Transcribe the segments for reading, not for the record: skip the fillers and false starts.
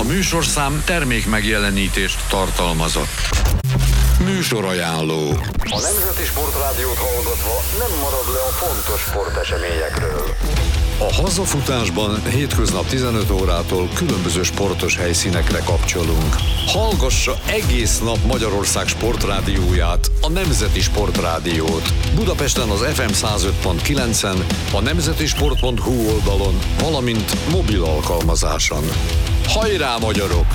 műsorszám termék megjelenítést tartalmazott. Műsorajánló. A Nemzeti Sportrádiót hallgatva nem marad le a fontos sporteseményekről. A hazafutásban hétköznap 15 órától különböző sportos helyszínekre kapcsolunk. Hallgassa egész nap Magyarország sportrádióját, a Nemzeti Sportrádiót. Budapesten az FM 105.9-en, a nemzetisport.hu oldalon, valamint mobil alkalmazáson. Hajrá, magyarok!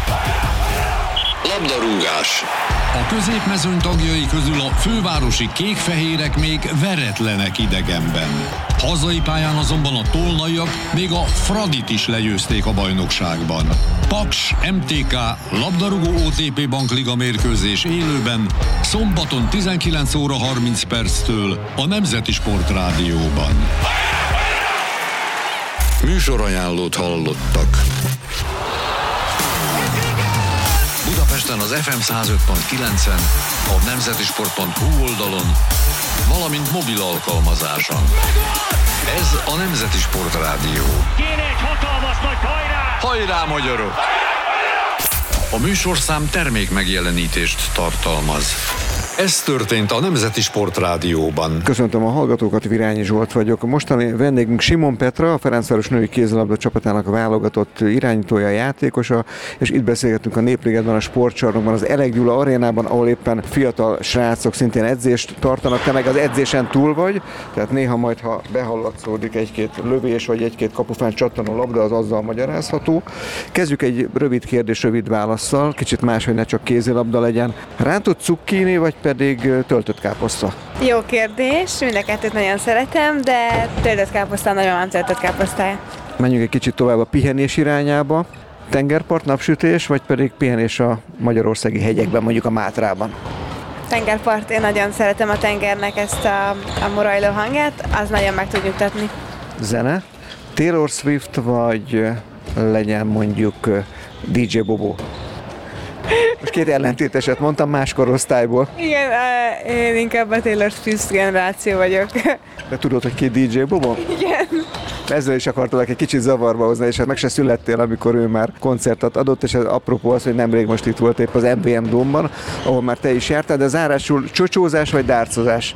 Labdarúgás. A középmezőny tagjai közül a fővárosi kékfehérek még veretlenek idegenben. Hazai pályán azonban a tolnaiak még a Fradit is legyőzték a bajnokságban. Paks MTK labdarúgó OTP Bankliga mérkőzés élőben szombaton 19 óra 30 perctől a Nemzeti Sportrádióban. Műsorajánlót hallottak. Budapesten az FM 105.9-en, a nemzetisport.hu oldalon, valamint mobil alkalmazáson. Ez a Nemzeti Sportrádió. Kéne egy hatalmas nagy hajrá! Hajrá, magyarok! A műsorszám termék megjelenítést tartalmaz. Ez történt a Nemzeti Sportrádióban. Köszöntöm a hallgatókat, Virányi Zsolt vagyok. Mostani vendégünk Simon Petra, a Ferencváros női kézilabda csapatának a válogatott irányítója, játékosa, és itt beszélgetünk a Népligetben, a sportcsarnokban, az Elek Gyula arénában, ahol éppen fiatal srácok szintén edzést tartanak. Te meg az edzésen túl vagy, tehát néha majd, ha behallatszódik egy-két lövés, vagy egy-két kapufán csattanó labda, az azzal magyarázható. Kezdjük egy rövid kérdés, rövid válasszal, kicsit más, hogy ne csak kézilabda legyen. Rántott cukkini, vagy pedig töltött káposzta? Jó kérdés, mind a kettőt nagyon szeretem, de töltött káposztán nagyon van töltött káposztája. Menjünk egy kicsit tovább a pihenés irányába. Tengerpart, napsütés, vagy pedig pihenés a magyarországi hegyekben, mondjuk a Mátrában? Tengerpart, én nagyon szeretem a tengernek ezt a morajló hangját, az nagyon meg tud nyugtatni. Zene? Taylor Swift, vagy legyen mondjuk DJ Bobo? Most két ellentéteset mondtam más korosztályból. Igen, én inkább a Taylor Swift generáció vagyok. De tudod, hogy két DJ Bobo? Igen. Ezzel is akartalak egy kicsit zavarba hozni, és hát meg se születtél, amikor ő már koncertet adott, és ez apropó az, hogy nemrég most itt volt épp az MVM Dómban, ahol már te is jártál, de zárásul csocsózás vagy dárcozás?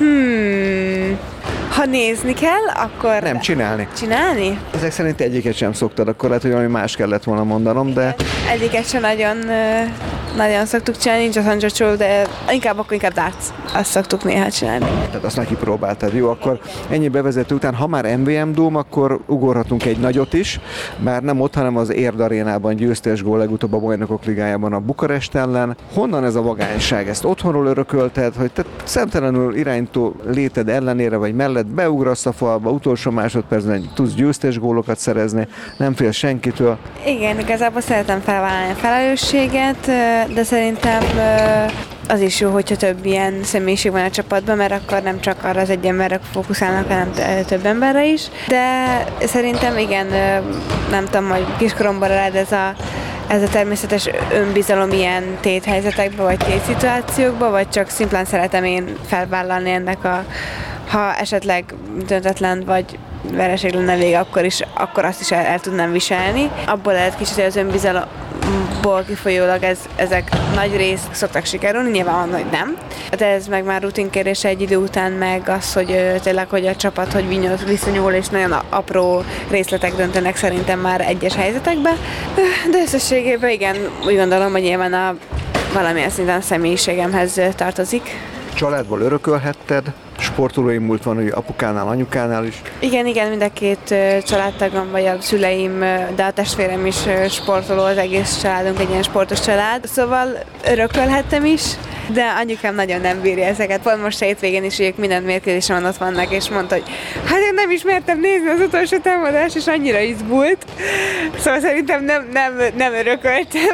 Ha nézni kell, akkor... Nem, csinálni. Csinálni? Ezek szerint egyiket sem szoktad, akkor lehet, hogy valami más kellett volna mondanom, de... Egyiket sem nagyon szoktuk csinálni, nincs az csocsó, de inkább darts. Azt szoktuk néha csinálni. Tehát azt neki próbáltad. Jó, akkor ennyi bevezető után, ha már MVM Dóm, akkor ugorhatunk egy nagyot is, bár nem ott, hanem az Érd arénában győztes gól legutóbb a Bajnokok Ligájában a Bukarest ellen. Honnan ez a vagányság? Ezt otthonról örökölted, hogy te szemtelenül irányító léted ellenére vagy mellett beugrasz a falba, utolsó másodpercben tudsz győztes gólokat szerezni, nem félsz senkitől. Igen, igazából szeretem felvállalni a felelősséget, de szerintem az is jó, hogyha több ilyen személyiség van a csapatban, mert akkor nem csak arra az egy emberre fókuszálnak, hanem több emberre is. De szerintem igen, nem tudom, hogy kiskoromban rád ez a természetes önbizalom ilyen téthelyzetekben, vagy tétszituációkban, vagy csak szimplán szeretem én felvállalni ennek ha esetleg döntetlen vagy vereség lenne vége, akkor azt is el tudnám viselni. Abból lehet kicsit, hogy az önbizalomból kifolyólag ezek nagy rész szoktak sikerülni, nyilván van, hogy nem. De ez meg már rutinkérdése egy idő után, meg az, hogy tényleg, hogy a csapat hogy viszonyul, és nagyon apró részletek döntenek szerintem már egyes helyzetekben. De összességében igen, úgy gondolom, hogy nyilván valamilyen szinten a személyiségemhez tartozik. Családból örökölhetted, sportolói múlt van, hogy apukánál, anyukánál is. Igen, mind a két családtagom, vagy a szüleim, de a testvérem is sportoló, az egész családunk egy ilyen sportos család. Szóval örökölhettem is, de anyukám nagyon nem bírja ezeket. Pont most hétvégén is ők minden mérkőzésen ott vannak, és mondta, hogy hát én nem is mertem nézni az utolsó támadást, és annyira izgult. Szóval szerintem nem örököltem.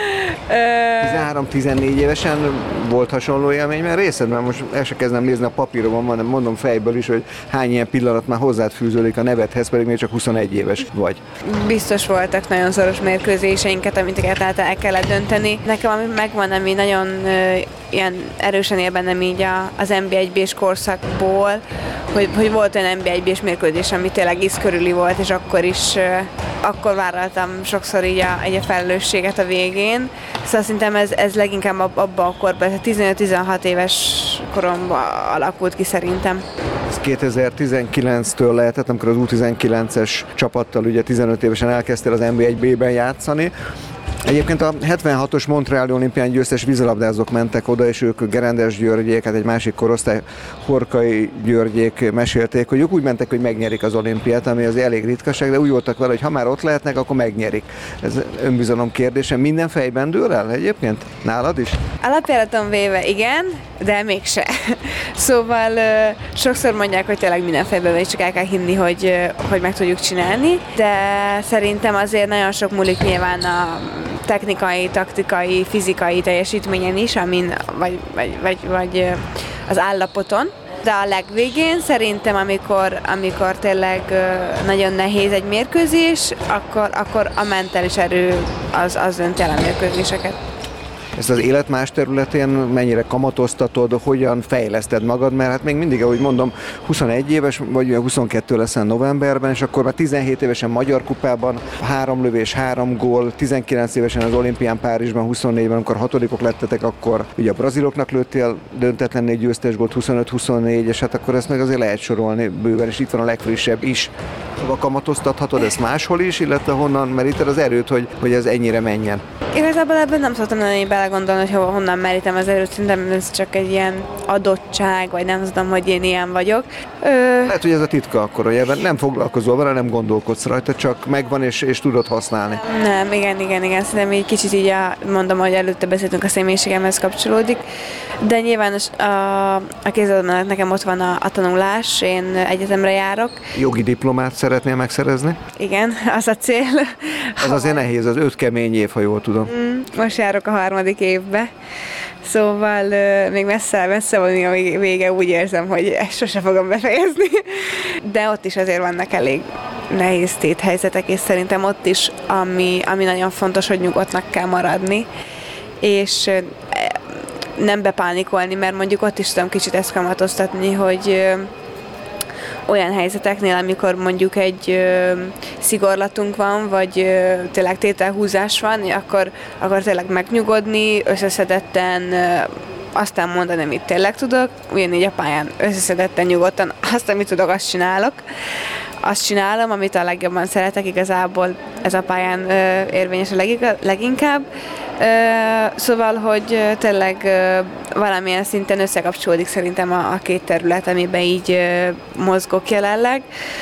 13-14 évesen volt hasonló élmény, mert részed, mert most el se kezdem nézni a papíromon, hanem mondom fejből is, hogy hány ilyen pillanat már hozzád fűződik a nevedhez, pedig még csak 21 éves vagy. Biztos voltak nagyon szoros mérkőzéseinket, amiket el kellett dönteni. Nekem ami megvan, ami nagyon ilyen erősen él bennem így az NB1-B-s korszakból, hogy volt olyan NB1-es mérkőzés, ami tényleg íz körüli volt, és akkor vállaltam sokszor így a felelősséget a végén. Szóval szerintem ez leginkább abban a korban, 15-16 éves koromban alakult ki szerintem. Ez 2019-től lehetett, amikor az U19-es csapattal ugye 15 évesen elkezdtél az NB1B-ben játszani. Egyébként a 76-os Montreali olimpián győztes vízilabdázók mentek oda, és ők Gerendes Györgyék, hát egy másik korosztály Horkai Györgyék mesélték, hogy ők úgy mentek, hogy megnyerik az olimpiát, ami az elég ritkaság, de úgy voltak vele, hogy ha már ott lehetnek, akkor megnyerik. Ez önbizalom kérdése. Minden fejben dől el egyébként? Nálad is? Alapjáraton véve igen, de mégse. Szóval sokszor mondják, hogy tényleg minden fejben véve, csak el kell hinni, hogy meg tudjuk csinálni, de szerintem azért nagyon sok múlik nyilván a technikai, taktikai, fizikai teljesítményen is, vagy az állapoton. De a legvégén szerintem, amikor tényleg nagyon nehéz egy mérkőzés, akkor a mentális erő az dönti el a mérkőzéseket. Ezt az élet más területén mennyire kamatoztatod, hogyan fejleszted magad, mert hát még mindig, ahogy mondom, 21 éves, vagy 22 leszel novemberben, és akkor már 17 évesen Magyar Kupában 3 lövés, 3 gól, 19 évesen az olimpián Párizsban, 24-ben, amikor hatodikok lettetek, akkor ugye a braziloknak lőttél döntetlenné győztes gólt, 25-24, és hát akkor ezt meg azért lehet sorolni bőven, és itt van a legfrissebb is. Szóval kamatoztathatod ezt máshol is, illetve honnan meríted az erőt, hogy ez ennyire menjen? Igazából ebben nem szoktam nagyon belegondolni, hogy honnan merítem az erőt, szerintem ez csak egy ilyen adottság, vagy nem tudom, hogy én ilyen vagyok. Lehet, hogy ez a titka akkor, hogy ebben nem foglalkozol vele, nem gondolkodsz rajta, csak megvan és tudod használni. Nem, igen, szerintem így kicsit így mondom, hogy előtte beszéltünk, a személyiségemhez kapcsolódik, de nyilván a kézilabdában nekem ott van a tanulás, én egyetemre járok. Jogi diplomát szeretnél megszerezni? Igen, az a cél. Ez azért nehéz, az 5 kemény év, ha jól tudom. Most járok a 3. évbe, szóval még messze van a vége, úgy érzem, hogy ezt sose fogom befejezni. De ott is azért vannak elég nehéz téthelyzetek, és szerintem ott is, ami nagyon fontos, hogy nyugodtnak kell maradni, és nem bepánikolni, mert mondjuk ott is tudom kicsit ezt kamatoztatni, hogy olyan helyzeteknél, amikor mondjuk egy szigorlatunk van, vagy tényleg tételhúzás van, akkor tényleg megnyugodni, összeszedetten aztán mondani, amit tényleg tudok, ugyanígy a pályán összeszedetten, nyugodtan, azt, amit tudok, azt csinálom, amit a legjobban szeretek, igazából ez a pályán érvényes a leginkább. Szóval, hogy tényleg valamilyen szinten összekapcsolódik szerintem a két terület, amiben így mozgok jelenleg,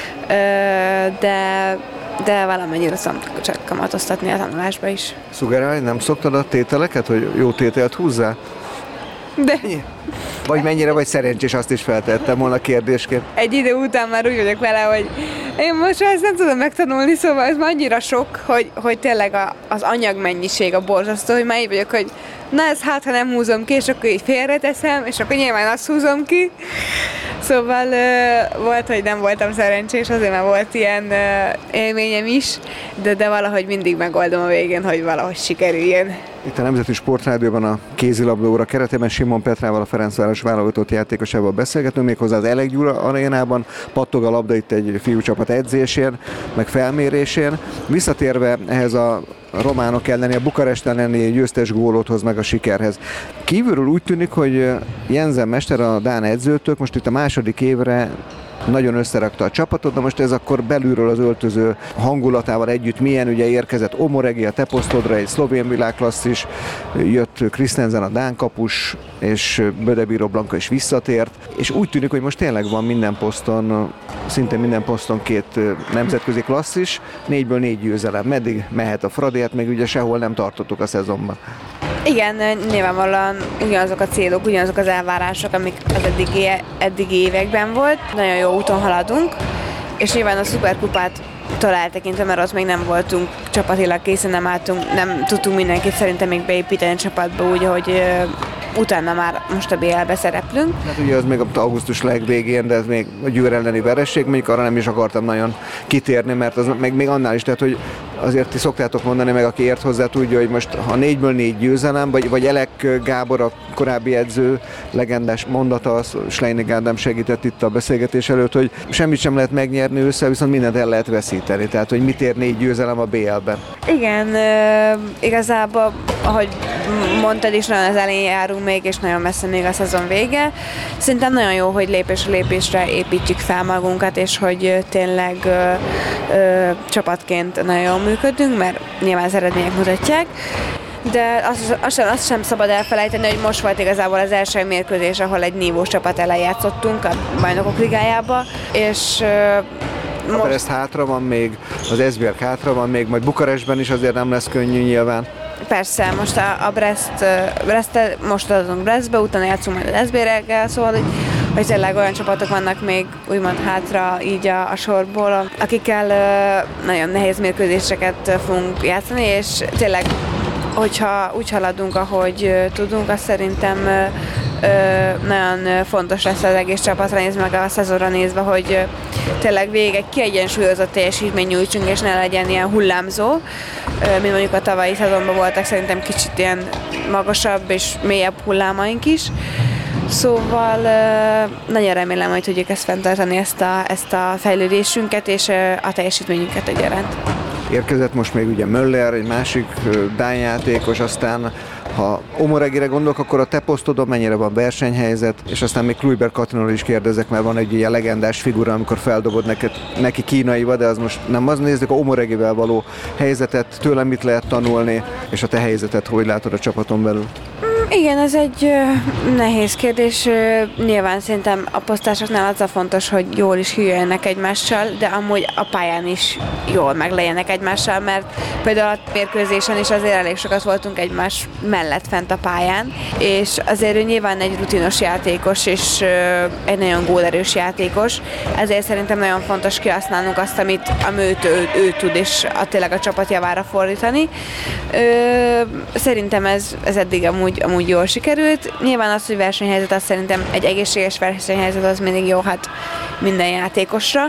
de valamennyire csak kamatoztatni a tanulásba is. Szugerálj, nem szoktad a tételeket, hogy jó tételt húzzál? De. Vagy mennyire vagy szerencsés, azt is feltettem volna kérdésként. Egy idő után már úgy vagyok vele, hogy én most ezt nem tudom megtanulni, szóval ez már annyira sok, hogy tényleg az anyagmennyiség a borzasztó, hogy már így vagyok, hogy na ez hát, ha nem húzom ki, és akkor így félreteszem, és akkor nyilván azt húzom ki. Szóval volt, hogy nem voltam szerencsés, azért már volt ilyen élményem is, de valahogy mindig megoldom a végén, hogy valahogy sikerüljön. Itt a Nemzeti Sportrádióban a kézilabda óra keretében Simon Petrával, a Ferencváros válogatott játékosával beszélgetünk, méghozzá az Elek Gyula arénában, pattog a labda itt egy fiúcsapat edzésén, meg felmérésén. Visszatérve ehhez a románok elleni, a Bukarest elleni győztes gólot hoz meg a sikerhez. Kívülről úgy tűnik, hogy Jensen mester, a dán edzőtök most itt a második évre nagyon összerakta a csapatot, de most ez akkor belülről az öltöző hangulatával együtt milyen, ugye érkezett Omoregi a te posztodra, egy szlovén világklasszis, jött Christensen a dán kapus, és Bödebíró Blanka is visszatért, és úgy tűnik, hogy most tényleg van minden poszton, szinte minden poszton 2 nemzetközi klasszis, 4-ből 4 győzelem. Meddig mehet a Fradi, hát még ugye sehol nem tartottuk a szezonban. Igen, nyilvánvalóan ugyanazok a célok, ugyanazok az elvárások, amik az eddigi években volt. Nagyon jó úton haladunk, és nyilván a szuperkupától eltekintve, mert ott még nem voltunk csapatilag készen, nem tudtunk mindenkit szerintem még beépíteni a csapatba úgy, hogy utána már most a BL-be szereplünk. Hát ugye az még augusztus legvégén, de ez még a Győr elleni veresség, mondjuk arra nem is akartam nagyon kitérni, mert az még annál is, tehát hogy azért ti szoktátok mondani, meg aki ért hozzá tudja, hogy most ha 4-ből 4 győzelem, vagy Elek Gábor, a korábbi edző legendás mondata, Schleinig Ádám segített itt a beszélgetés előtt, hogy semmit sem lehet megnyerni össze, viszont mindent el lehet veszíteni. Tehát, hogy mit ér 4 győzelem a BL-ben. Igen, igazából, ahogy mondtad is, nagyon az elején járunk még, és nagyon messze még a szezon vége. Szerintem nagyon jó, hogy lépésről lépésre építjük fel magunkat, és hogy tényleg csapatként nagyon jól működünk, mert nyilván az eredmények mutatják. De azt sem szabad elfelejteni, hogy most volt igazából az első mérkőzés, ahol egy nívós csapat ellen játszottunk a Bajnokok Ligájába, és a Brest hátra van még, az SBL hátra van még, majd Bukarestben is azért nem lesz könnyű nyilván. Persze, most a Brest most adunk Brestbe, utána játszunk majd az SBL-gel, szóval hogy tényleg olyan csapatok vannak még úgymond hátra így a sorból, akikkel nagyon nehéz mérkőzéseket fogunk játszani, és tényleg, hogyha úgy haladunk, ahogy tudunk, azt szerintem nagyon fontos lesz az egész csapatra nézve, meg a szezonra nézve, hogy tényleg végig egy kiegyensúlyozott teljesítmény nyújtsunk, és ne legyen ilyen hullámzó, mint mondjuk a tavalyi szezonban voltak szerintem kicsit ilyen magasabb és mélyebb hullámaink is. Szóval nagyon remélem, hogy tudjuk ezt fenntartani, ezt a fejlődésünket és a teljesítményünket egyaránt. Érkezett most még ugye Möller, egy másik dán játékos, aztán ha Omoregire gondolok, akkor a te posztodon mennyire van versenyhelyzet, és aztán még Kluivert Katrinról is kérdezek, mert van egy ilyen legendás figura, amikor feldobod neki kínaiba, de az most nem az. Nézzük a Omoregivel való helyzetet, tőlem mit lehet tanulni, és a te helyzetet hogy látod a csapaton belül? Igen, ez egy nehéz kérdés. Nyilván szerintem a posztásoknál az a fontos, hogy jól is hűljenek egymással, de amúgy a pályán is jól meglegyenek egymással, mert például a mérkőzésen is azért elég sokat voltunk egymás mellett fent a pályán, és azért ő nyilván egy rutinos játékos, és egy nagyon gólerős játékos, ezért szerintem nagyon fontos kihasználnunk azt, amit ő tud, és tényleg a csapat javára fordítani. Szerintem ez eddig amúgy jól sikerült. Nyilván az, hogy versenyhelyzet, az szerintem egy egészséges versenyhelyzet az mindig jó, hát minden játékosra.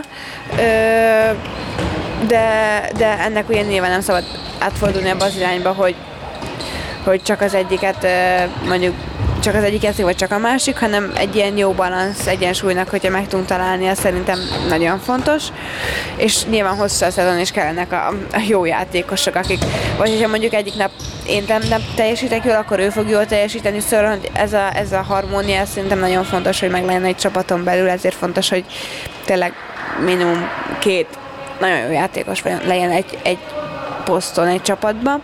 De ennek ugye nyilván nem szabad átfordulni abba az irányba, hogy csak az egyiket mondjuk csak az egyik játék, vagy csak a másik, hanem egy ilyen jó balansz egyensúlynak, hogyha meg tudunk találni, az szerintem nagyon fontos. És nyilván hosszú a szezon is kellenek a jó játékosok, akik, vagy hogyha mondjuk egyik nap én nem teljesítek jól, akkor ő fog jól teljesíteni, szóval hogy ez a harmónia szerintem nagyon fontos, hogy meg legyen egy csapaton belül, ezért fontos, hogy tényleg minimum 2 nagyon jó játékos legyen egy poszton, egy csapatban.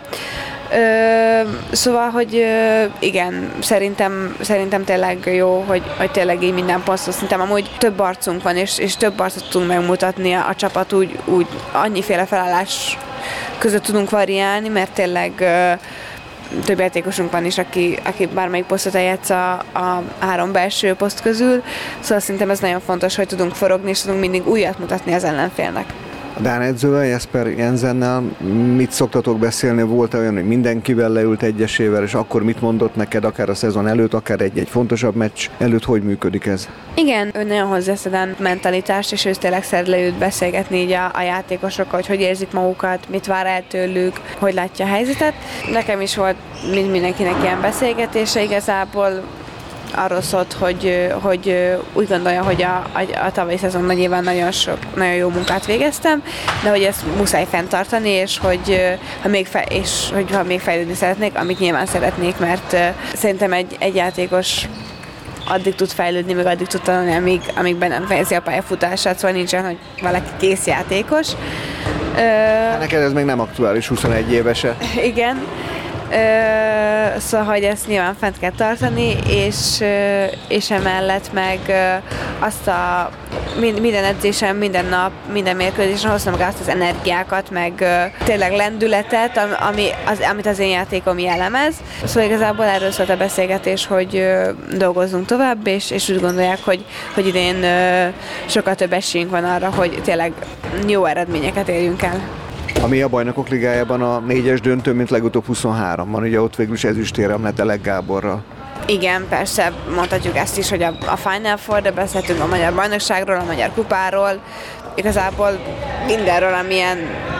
Szóval, hogy igen, szerintem tényleg jó, hogy tényleg így minden poszton, szerintem amúgy több arcunk van, és több arcot tudunk megmutatni a csapat, úgy annyiféle felállás között tudunk variálni, mert tényleg több játékosunk van is, aki bármelyik posztot eljátsz a 3 belső poszt közül, szóval szerintem ez nagyon fontos, hogy tudunk forogni, és tudunk mindig újat mutatni az ellenfélnek. A dán edzővel, Jesper Jensennel mit szoktatok beszélni? Volt olyan, hogy mindenkivel leült egyesével, és akkor mit mondott neked, akár a szezon előtt, akár egy fontosabb meccs előtt, hogy működik ez? Igen, ő nagyon hozzátesz a dán mentalitást, és ő tényleg szeret leült beszélgetni így a játékosokkal, hogy érzik magukat, mit vár el tőlük, hogy látja a helyzetet. Nekem is volt mindenkinek ilyen beszélgetése igazából, arról szólt, hogy úgy gondolja, hogy a tavalyi szezonban nyilván nagyon jó munkát végeztem, de hogy ezt muszáj fenntartani, és hogy ha még fejlődni szeretnék, amit nyilván szeretnék, mert szerintem egy játékos addig tud fejlődni, meg addig tud tanulni, amíg be nem fejezi a pályafutását, szóval nincsen, hogy valaki kész játékos. Neked ez még nem aktuális, 21 évese. Igen. Szóval, hogy ezt nyilván fent kell tartani, és emellett meg azt minden edzésen, minden nap, minden mérkőzésen hoztam meg azt az energiákat, meg tényleg lendületet, amit az én játékom jellemez. Szóval igazából erről szólt a beszélgetés, hogy dolgozzunk tovább, és úgy gondolják, hogy idén sokkal több esélyünk van arra, hogy tényleg jó eredményeket érjünk el. Ami a Bajnokok Ligájában a 4-es döntő, mint legutóbb 23-ban, ugye ott végül is ezüstérem lett Elek Gáborral. Igen, persze mondhatjuk ezt is, hogy a Final Four, de beszéltünk a Magyar Bajnokságról, a Magyar Kupáról, igazából mindenről, amilyen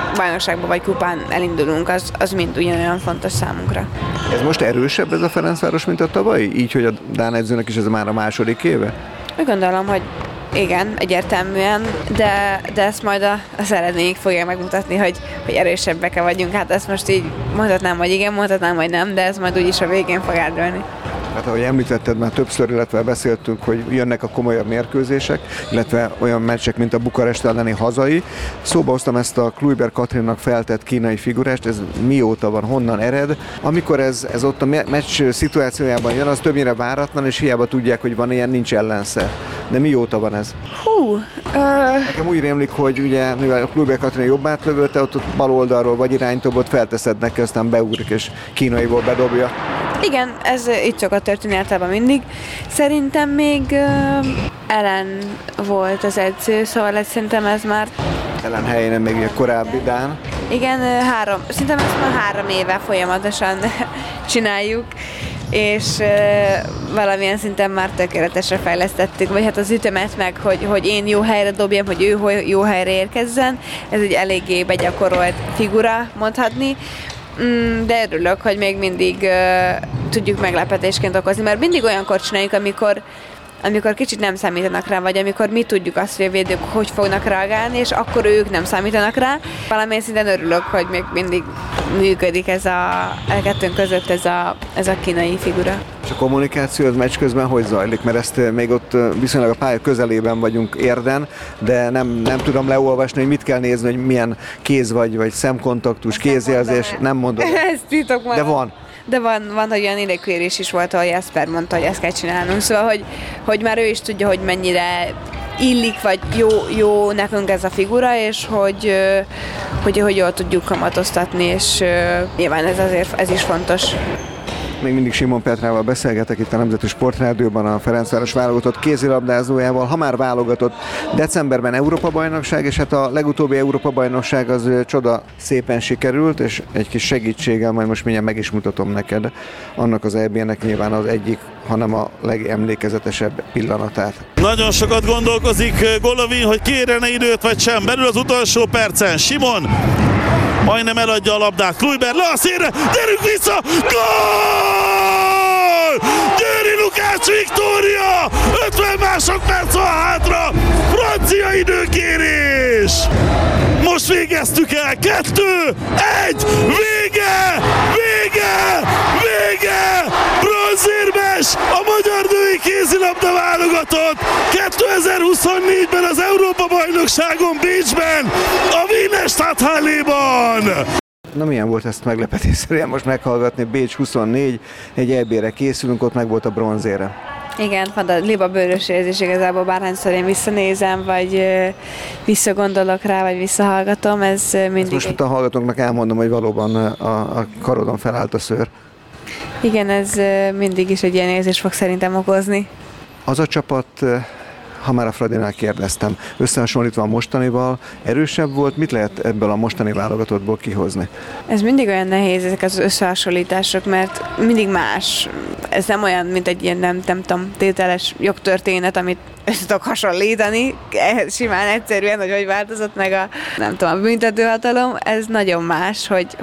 bajnokságban vagy kupán elindulunk, az mind ugyanolyan fontos számunkra. Ez most erősebb ez a Ferencváros, mint a tavalyi? Így, hogy a dán edzőnek is ez már a második éve? Úgy gondolom, hogy igen, egyértelműen, de ezt majd az eredmények fogják megmutatni, hogy erősebbek-e vagyunk. Hát ezt most így mondhatnám, hogy igen, mondhatnám, hogy nem, de ez majd úgyis a végén fog eldőlni. Hát ahogy említetted már többször, illetve beszéltünk, hogy jönnek a komolyabb mérkőzések, illetve olyan meccsek, mint a Bukarest elleni hazai. Szóba hoztam ezt a Kluivert Katrinnak feltett kínai figurást, ez mióta van, honnan ered. Amikor ez ott a meccs szituációjában jön, az többnyire váratlan, és hiába tudják, hogy van ilyen, nincs ellenszer. De mióta van ez? Nekem úgy rémlik, hogy ugye, mivel a Kluivert Katrin jobb átlövőte, ott bal oldalról vagy iránytobot felteszed neki, aztán beugrik és kínaiból bedobja. Igen, ez így szokott történni általában mindig. Szerintem még Ellen volt az edző, szóval szerintem ez már... Ellen helyén még egy korábbi dán. Igen, szerintem ezt már 3 éve folyamatosan csináljuk, és valamilyen szinten már tökéletesre fejlesztettük, vagy hát az ütemet meg, hogy én jó helyre dobjam, hogy ő jó helyre érkezzen. Ez egy eléggé begyakorolt figura, mondhatni. De örülök, hogy még mindig tudjuk meglepetésként okozni, mert mindig olyankor csináljuk, amikor kicsit nem számítanak rá, vagy amikor mi tudjuk azt, hogy a védők hogy fognak reagálni, és akkor ők nem számítanak rá. Valamilyen szinten örülök, hogy még mindig működik ez a kettőnk között ez a kínai figura. És a kommunikáció az meccs közben hogy zajlik? Mert ezt még ott viszonylag a pálya közelében vagyunk Érden, de nem tudom leolvasni, hogy mit kell nézni, hogy milyen kéz vagy szemkontaktus, kézjelzés, nem mondom. Ez titok már. De van. De van, hogy olyan idegkérés is volt, ahol Jasper mondta, hogy ezt kell csinálnunk. Szóval, hogy már ő is tudja, hogy mennyire illik, vagy jó nekünk ez a figura, és hogy jól tudjuk kamatoztatni, és nyilván ez is fontos. Még mindig Simon Petrával beszélgetek itt a Nemzeti Sportrádióban a Ferencváros válogatott kézilabdázójával. Ha már válogatott, decemberben Európa-bajnokság, és hát a legutóbbi Európa-bajnokság az csoda szépen sikerült, és egy kis segítséggel majd most mindjárt meg is mutatom neked annak az EB-nek nyilván az egyik, hanem a legemlékezetesebb pillanatát. Nagyon sokat gondolkozik Golovin, hogy kérene időt vagy sem. Belül az utolsó percen Simon majdnem eladja a labdát. Kluivert le a szélre, gyerünk vissza! Gól! Győri Lukács Viktória! 50 másodperc van hátra! Francia időkérés! Most végeztük el! 2, 1, vége! Vége! Vége! Bronzérmes a magyar női kézilabda válogatott 2024-ben az Európa-bajnokságon Bécsben, a Wiener Stadthalléban! Na milyen volt ezt meglepetésszerűen most meghallgatni? Bécs 24, egy EB-re készülünk, ott meg volt a bronzére. Igen, liba bőrös érzés igazából, bárhányszor én visszanézem, vagy visszagondolok rá, vagy visszahallgatom, ez mindig... Most a hallgatóknak elmondom, hogy valóban a karodon felállt a szőr. Igen, ez mindig is egy ilyen érzés fog szerintem okozni. Az a csapat, ha már a Fradinál kérdeztem, összehasonlítva a mostanival, erősebb volt, mit lehet ebből a mostani válogatottból kihozni? Ez mindig olyan nehéz, ezek az összehasonlítások, mert mindig más. Ez nem olyan, mint egy ilyen nem tudom, tételes jogtörténet, amit össze tudok hasonlítani, simán egyszerűen, hogy változott meg a büntetőhatalom. Ez nagyon más,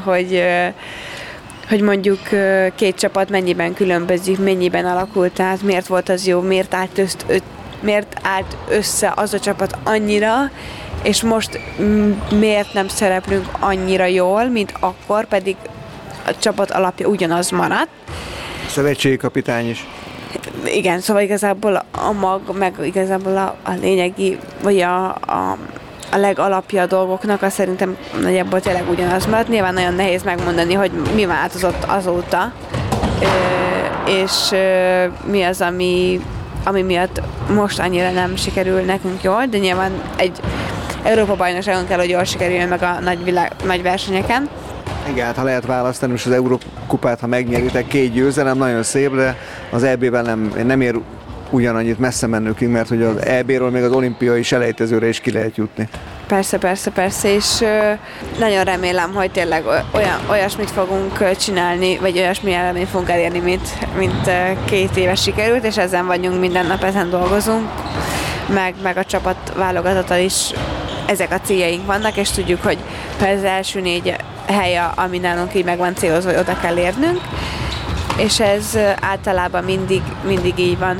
hogy mondjuk két csapat mennyiben különbözik, mennyiben alakult át, miért volt az jó, miért állt össze az a csapat annyira, és most miért nem szereplünk annyira jól, mint akkor, pedig a csapat alapja ugyanaz maradt. Szövetségi kapitány is. Igen, szóval igazából a mag, meg igazából a lényegi, vagy a legalapja a dolgoknak, azt szerintem nagyjából tényleg ugyanaz maradt. Nyilván nagyon nehéz megmondani, hogy mi változott azóta, és mi az, ami miatt most annyira nem sikerül nekünk jól, de nyilván egy Európa-bajnokságon kell, hogy jól sikerüljön meg a nagy versenyeken. Igen, ha lehet választani, most az Európa-kupát, ha megnyeritek, 2 győzelem, nagyon szép, de az EB-ben nem ér ugyanannyit messze menőkig, mert hogy az EB-ről még az olimpiai selejtezőre is ki lehet jutni. Persze, és nagyon remélem, hogy tényleg olyasmit fogunk csinálni, vagy olyasmi eredményt fogunk elérni, mint 2 éve sikerült, és ezen vagyunk, minden nap ezen dolgozunk, meg a csapat válogatottal is ezek a céljaink vannak, és tudjuk, hogy ha ez az első 4 hely, ami nálunk így meg van célozva, hogy oda kell érnünk, és ez általában mindig így van,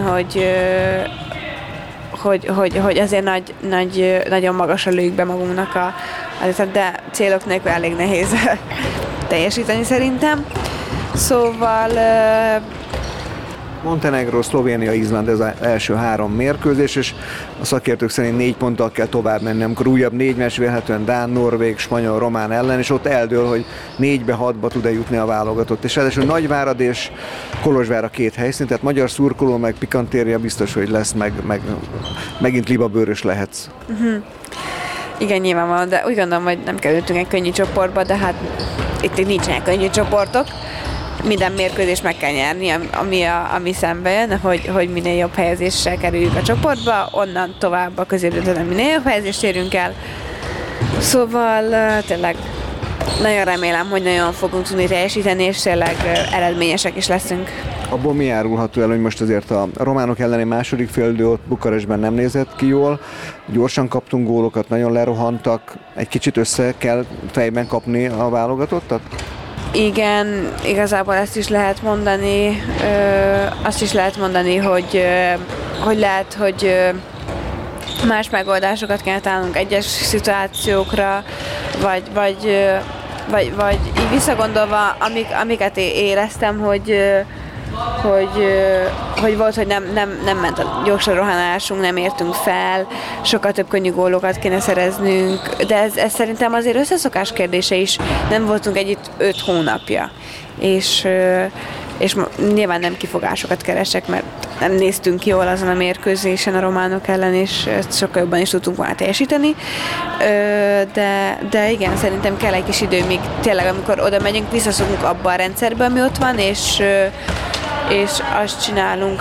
hogy azért nagyon magasra lőjük be magunknak de célok nélkül elég nehéz teljesíteni szerintem. Szóval Montenegro, Szlovénia, Izland ez az első 3 mérkőzés, és a szakértők szerint 4 ponttal kell tovább menni, amikor újabb 4 meccs vélhetően Dán, Norvég, Spanyol, Román ellen, és ott eldől, hogy 4-6-ba tud-e jutni a válogatott. És ráadásul Nagyvárad és Kolozsvár a 2 helyszín, tehát magyar szurkoló meg pikantéria biztos, hogy lesz, meg megint libabőrös lehetsz. Igen, nyilvánvalóan, de úgy gondolom, hogy nem kerültünk egy könnyű csoportba, de hát itt nincsenek könnyű csoportok. Minden mérkőzést meg kell nyerni, ami szembe jön, hogy minél jobb helyezéssel kerüljük a csoportba, onnan tovább a középdöntőben minél jobb helyezést érünk el. Szóval tényleg nagyon remélem, hogy nagyon fogunk tudni teljesíteni, és tényleg eredményesek is leszünk. Abból mi árulható el, hogy most azért a románok elleni második félidő ott Bukarestben nem nézett ki jól, gyorsan kaptunk gólokat, nagyon lerohantak, egy kicsit össze kell fejben kapni a válogatottat? Igen, igazából ezt is lehet mondani, azt is lehet mondani, hogy lehet, hogy más megoldásokat kell találnunk egyes szituációkra, vagy így visszagondolva, amiket éreztem, hogy volt, hogy nem ment a gyorsan rohanásunk, nem értünk fel, sokkal több könnyű gólokat kéne szereznünk, de ez szerintem azért összeszokás kérdése is, nem voltunk együtt 5 hónapja, és nyilván nem kifogásokat keresek, mert nem néztünk jól azon a mérkőzésen a románok ellen, és sokkal jobban is tudtunk volna teljesíteni, de igen, szerintem kell egy kis idő, míg tényleg amikor oda megyünk, visszaszokunk abba a rendszerbe, ami ott van, és azt csinálunk,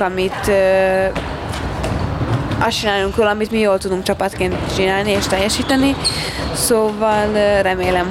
amit mi jól tudunk csapatként csinálni és teljesíteni. Szóval remélem,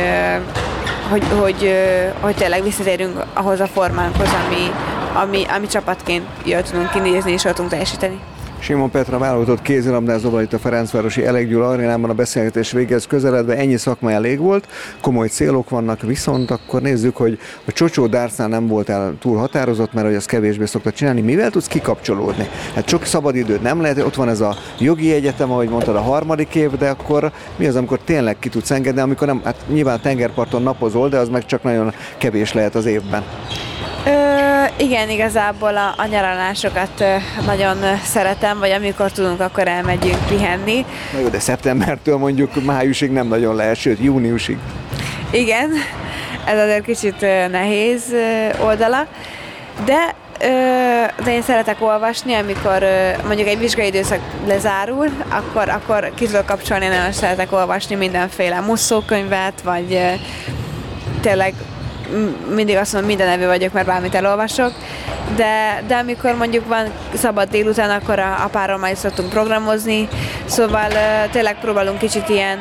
hogy tényleg visszatérünk ahhoz a formánkhoz, ami csapatként jól tudunk kinézni és jól tudunk teljesíteni. Simon Petra válogatott kézilabdázóval itt a Ferencvárosi Elek Gyula arénában a beszélgetés végez közeledve, ennyi szakma elég volt, komoly célok vannak, viszont akkor nézzük, hogy a Csocsó Dárcnál nem voltál túl határozott, mert hogy ezt kevésbé szokta csinálni. Mivel tudsz kikapcsolódni? Hát sok szabadidőd nem lehet, ott van ez a jogi egyetem, ahogy mondtad, a 3. év, de akkor mi az, amikor tényleg ki tudsz engedni, amikor nem, hát nyilván tengerparton napozol, de az meg csak nagyon kevés lehet az évben. Igen, igazából a nyaralásokat nagyon szeretem, vagy amikor tudunk, akkor elmegyünk pihenni. Na jó, de szeptembertől mondjuk májusig nem nagyon lehet, sőt júniusig. Igen, ez azért kicsit nehéz oldala, de én szeretek olvasni, amikor mondjuk egy vizsgai időszak lezárul, akkor ki tudok kapcsolni, nagyon szeretek olvasni mindenféle musszókönyvet, vagy tényleg mindig azt mondom, minden evő vagyok, mert bármit elolvasok, de amikor mondjuk van szabad délután, akkor a párommal is szoktunk programozni, szóval tényleg próbálunk kicsit ilyen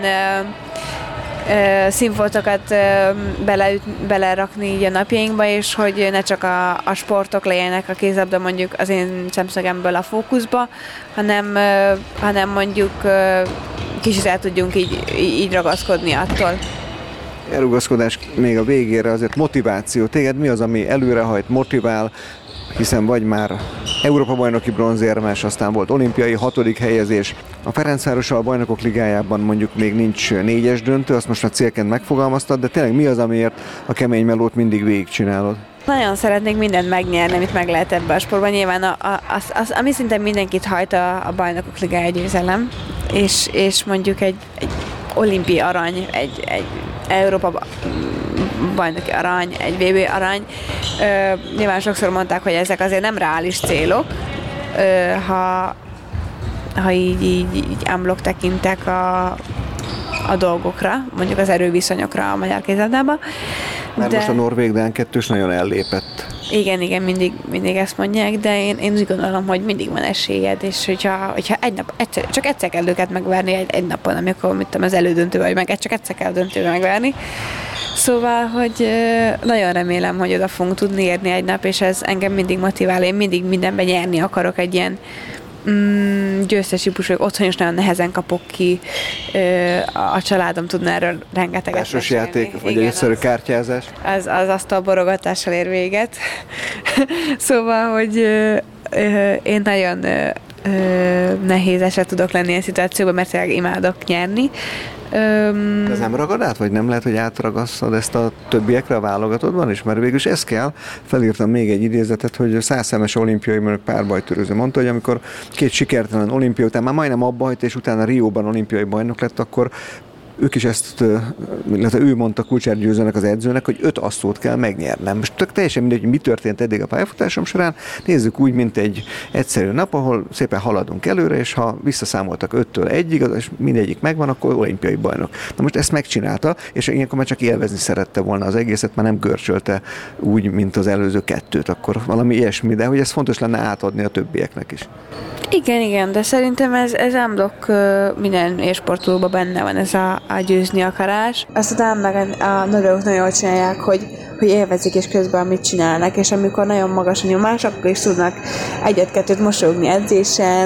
színfoltokat belerakni így a napjainkba, és hogy ne csak a sportok legyenek a kézlabda mondjuk az én szemszögemből a fókuszba, hanem mondjuk kicsit el tudjunk így ragaszkodni attól. Elrugaszkodás még a végére, azért motiváció. Téged mi az, ami előrehajt, motivál, hiszen vagy már Európa-bajnoki bronzérmes, aztán volt olimpiai 6. helyezés. A Ferencvárossal a Bajnokok Ligájában mondjuk még nincs 4-es döntő, azt most a célként megfogalmaztad, de tényleg mi az, amiért a kemény melót mindig végigcsinálod? Nagyon szeretnék mindent megnyerni, amit meg lehet ebbe a sportban. Nyilván ami szinte mindenkit hajt a Bajnokok Ligája győzelem, és mondjuk egy olimpiai arany, egy Európa bajnoki arany, egy VB arany. Nyilván sokszor mondták, hogy ezek azért nem reális célok, ha így unblock tekintek a dolgokra, mondjuk az erőviszonyokra a magyar kézilabdában. Mert most a norvég-dán kettős nagyon ellépett. Igen, mindig ezt mondják, de én úgy gondolom, hogy mindig van esélyed, és hogyha egy nap, csak egyszer kell őket megverni egy napon, amikor az elődöntő vagy meg, csak egyszer kell a döntőbe megverni. Szóval, hogy nagyon remélem, hogy oda fogunk tudni érni egy nap, és ez engem mindig motivál, én mindig mindenben nyerni akarok egy ilyen győztes típus vagyok, otthon is nagyon nehezen kapok ki, a családom tudna erről rengeteget Társas játék, vagy egy egyszerű kártyázás? Az asztalborogatással ér véget. Szóval, hogy én nagyon nehéz eset tudok lenni ilyen szituációban, mert tényleg imádok nyerni. Ez nem ragad át, vagy nem lehet, hogy átragasszad ezt a többiekre a válogatottban is? Mert végülis ez kell. Felírtam még egy idézetet, hogy 100 szemes olimpiai párbajtőröző mondta, hogy amikor 2 sikertelen olimpia után már majdnem abbajt, és utána Rióban olimpiai bajnok lett, akkor ők is ezt, illetve ő mondta Kulcsár Győzőnek, az edzőnek, hogy 5 asszót kell megnyernem. Most teljesen mindegy, hogy mi történt eddig a pályafutásom során, nézzük úgy, mint egy egyszerű nap, ahol szépen haladunk előre, és ha visszaszámoltak 5-től 1-ig, és mindegyik megvan, akkor olimpiai bajnok. Na most ezt megcsinálta, és ilyenkor már csak élvezni szerette volna az egészet, már nem görcsölte úgy, mint az előző 2-t, akkor valami ilyesmi, de hogy ez fontos lenne átadni a többieknek is. Igen, de szerintem ez unblock minden élsportolóban benne van ez a győzni akarás. Azt a meg a nők nagyon jól csinálják, hogy élvezik és közben mit csinálnak, és amikor nagyon magas a nyomás, akkor is tudnak 1-2 mosolyogni edzésen,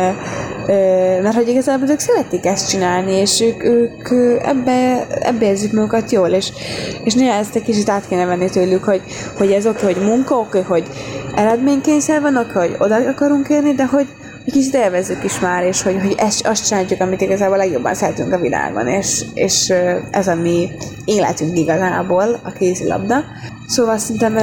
mert hogy igazából ők szeretik ezt csinálni, és ők ebbe érzik magukat jól, és néha ezt egy kicsit át kéne venni tőlük, hogy ez oké, hogy munka, oké, hogy eredménykényszer van, oké, hogy oda akarunk érni, de hogy egy kicsit élvezzük is már, és hogy azt csináljuk, amit igazából legjobban szeretünk a világon, és ez a mi életünk igazából, a kézilabda. Szóval szerintem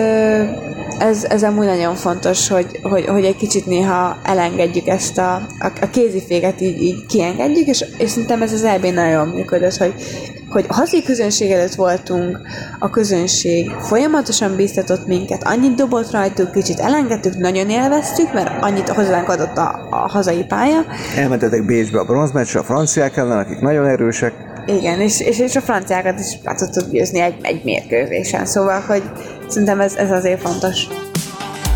ez amúgy nagyon fontos, hogy egy kicsit néha elengedjük ezt a kéziféket, így kiengedjük, és szerintem ez az EB-n nagyon jól működött, hogy a hazai közönség előtt voltunk, a közönség folyamatosan bíztatott minket, annyit dobott rajtuk, kicsit elengedtük, nagyon élveztük, mert annyit hozzánk adott a hazai pálya. Elmentetek Bécsbe a bronzmeccsre, a franciák ellen, akik nagyon erősek. Igen, és a franciákat is le tudtuk győzni egy mérkőzésen, szóval, hogy szerintem ez azért fontos.